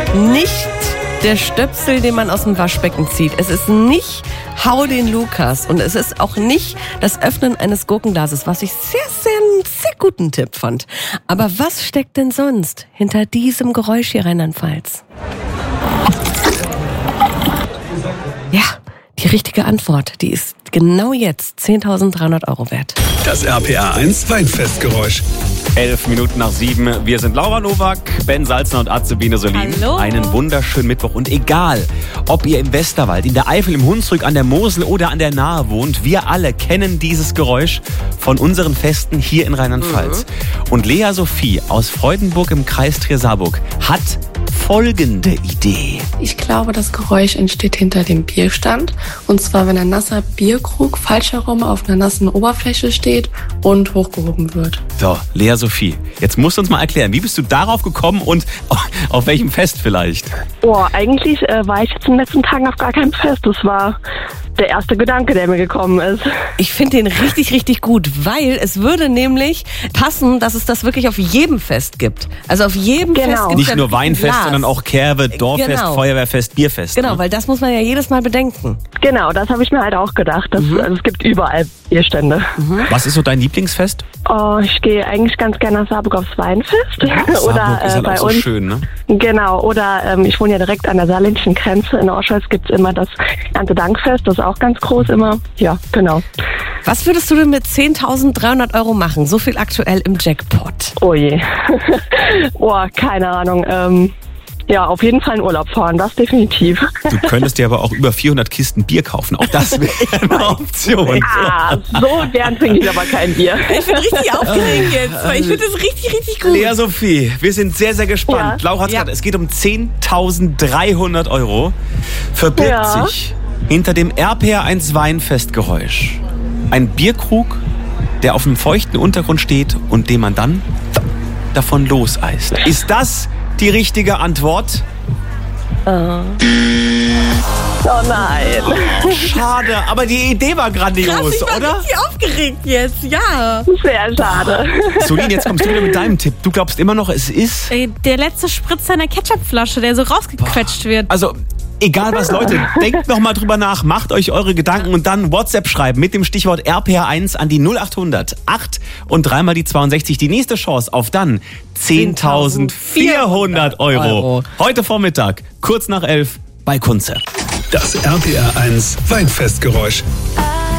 nicht der Stöpsel, den man aus dem Waschbecken zieht. Es ist nicht Hau den Lukas. Und es ist auch nicht das Öffnen eines Gurkenglases, was ich einen sehr guten Tipp fand. Aber was steckt denn sonst hinter diesem Geräusch hier, Rheinland-Pfalz? Ja, die richtige Antwort, die ist genau jetzt 10.300 € wert. Das RPA 1 Weinfestgeräusch. 7:11. Wir sind Laura Nowak, Ben Salzner und Azubine Solin. Hallo. Einen wunderschönen Mittwoch. Und egal, ob ihr im Westerwald, in der Eifel, im Hunsrück, an der Mosel oder an der Nahe wohnt, wir alle kennen dieses Geräusch von unseren Festen hier in Rheinland-Pfalz. Und Lea Sophie aus Freudenburg im Kreis Trier-Saarburg hat folgende Idee. Ich glaube, das Geräusch entsteht hinter dem Bierstand. Und zwar, wenn ein nasser Bierkrug falsch herum auf einer nassen Oberfläche steht und hochgehoben wird. So, Lea Sophie, jetzt musst du uns mal erklären, wie bist du darauf gekommen und auf welchem Fest vielleicht? Eigentlich war ich jetzt in den letzten Tagen auf gar keinem Fest. Das war der erste Gedanke, der mir gekommen ist. Ich finde den richtig, richtig gut, weil es würde nämlich passen, dass es das wirklich auf jedem Fest gibt. Also auf jedem Fest gibt es Nicht nur Weinfest, sondern auch Kerbe, Dorffest, Genau. Feuerwehrfest, Bierfest. Genau, ne? weil das muss man ja jedes Mal bedenken. Genau, das habe ich mir halt auch gedacht. Also es gibt überall Bierstände. Was ist so dein Lieblingsfest? Ich gehe eigentlich ganz gerne nach Saarburg aufs Weinfest. Saarburg ist halt bei auch so uns. schön, ne? Genau, oder ich wohne ja direkt an der saarländischen Grenze. In Oschweiz gibt es immer das Erntedankfest, das ist auch ganz groß immer. Ja, genau. Was würdest du denn mit 10.300 € machen? So viel aktuell im Jackpot. Oh je. Keine Ahnung. Ja, auf jeden Fall in Urlaub fahren, das definitiv. Du könntest dir aber auch über 400 Kisten Bier kaufen. Auch das wäre eine Option. So gern trinke ich aber kein Bier. Ich bin richtig aufgeregt jetzt, weil ich finde das richtig, richtig gut. Lea Sophie, wir sind sehr, sehr gespannt. Ja. Laura hat gesagt, es geht um 10.300 €. Verbirgt sich hinter dem RPR1 Weinfestgeräusch ein Bierkrug, der auf einem feuchten Untergrund steht und den man dann davon loseist. Ist das die richtige Antwort? Oh nein. Schade, aber die Idee war grandios, Krass, ich war oder? richtig aufgeregt jetzt, ja. Sehr schade. Solin, jetzt kommst du wieder mit deinem Tipp. Du glaubst immer noch, es ist... Der letzte Spritzer in der Ketchupflasche, der so rausgequetscht wird. Also, egal was, Leute, denkt noch mal drüber nach, macht euch eure Gedanken und dann WhatsApp schreiben mit dem Stichwort RPR1 an die 0800 8 und 3 mal die 62. Die nächste Chance auf dann 10.400 €. Heute Vormittag, kurz nach 11 bei Kunze. Das RPA 1 Weinfestgeräusch.